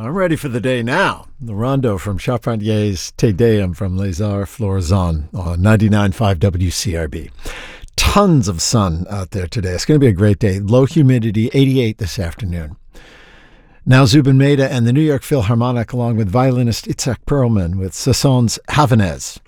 I'm ready for the day now. The Rondo from Charpentier's Te Deum from Les Arts Florisants on 99.5 WCRB. Tons of sun out there today. It's going to be a great day. Low humidity, 88 this afternoon. Now Zubin Mehta and the New York Philharmonic along with violinist Itzhak Perlman with Sasson's Havanaise.